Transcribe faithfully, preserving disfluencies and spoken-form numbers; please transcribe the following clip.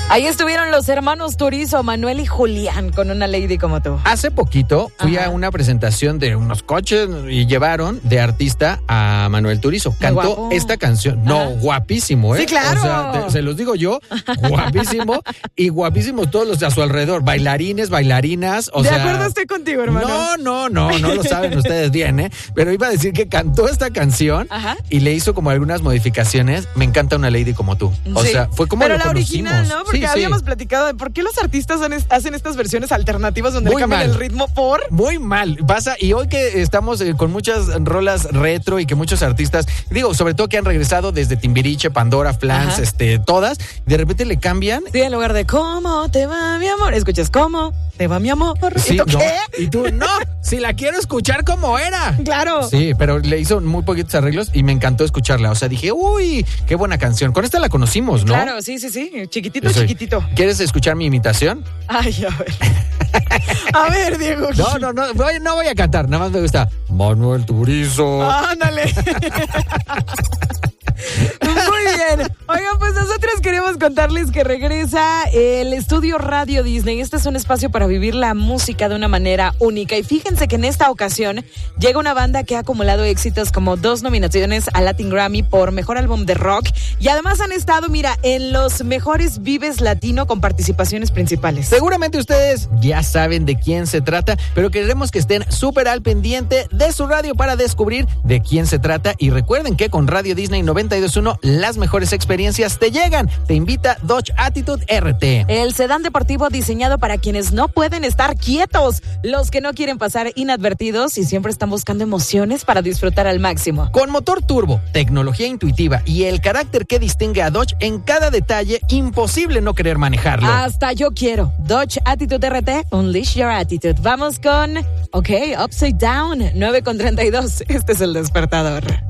Ahí estuvieron los hermanos Turizo, Manuel y Julián, con Una Lady Como Tú. Hace poquito fui Ajá. a una presentación de unos coches y llevaron de artista a Manuel Turizo. Cantó guapo. esta canción. No, Ajá. guapísimo, ¿eh? Sí, claro. O sea, te- se los digo yo, guapísimo. Y guapísimos todos los de a su alrededor. Bailarines, bailarinas. O de sea, acuerdo estoy contigo, hermano. No, no, no, no lo saben ustedes bien, ¿eh? Pero iba a decir que cantó esta canción Ajá. y le hizo como algunas modificaciones. Me encanta Una Lady Como Tú. O Sí. sea, fue como Pero lo la conocimos. original, ¿no? Porque Sí, sí. habíamos platicado de por qué los artistas han- hacen estas versiones alternativas donde Muy le cambian mal. el ritmo por... Muy mal, pasa, y hoy que estamos eh, con muchas rolas retro y que muchos artistas, digo, sobre todo que han regresado desde Timbiriche, Pandora, Flans, Ajá. este, todas, de repente le cambian. Sí, en lugar de ¿cómo te va mi amor? Escuchas ¿cómo te va mi amor? Sí, ¿Y tú no, qué? y tú, no, si la quiero escuchar como era. Claro. Sí, pero le hizo muy poquitos arreglos y me encantó escucharla. O sea, dije, uy, qué buena canción. Con esta la conocimos, ¿no? Claro, sí, sí, sí. Chiquitito, Yo soy- chiquitito. ¿Quieres escuchar mi imitación? Ay, a ver. A ver, Diego. No, no, no, voy- no voy a cantar, nada más me gusta Manuel Turizo. Ándale. Muy bien. Oigan, pues nosotros queremos contarles que regresa el estudio Radio Disney. Este es un espacio para vivir la música de una manera única. Y fíjense que en esta ocasión llega una banda que ha acumulado éxitos como dos nominaciones a Latin Grammy por Mejor Álbum de Rock. Y además han estado, mira, en los mejores Vives Latino con participaciones principales. Seguramente ustedes ya saben de quién se trata, pero queremos que estén súper al pendiente de su radio para descubrir de quién se trata. Y recuerden que con Radio Disney noventa y dos punto uno las mejores experiencias te llegan. Te invita Dodge Attitude R T. El sedán deportivo diseñado para quienes no pueden estar quietos, los que no quieren pasar inadvertidos y siempre están buscando emociones para disfrutar al máximo. Con motor turbo, tecnología intuitiva y el carácter que distingue a Dodge en cada detalle, imposible no querer manejarlo. Hasta yo quiero. Dodge Attitude R T, Unleash Your Attitude. Vamos con, ok, Upside Down, nueve con treinta y dos. Este es El Despertador.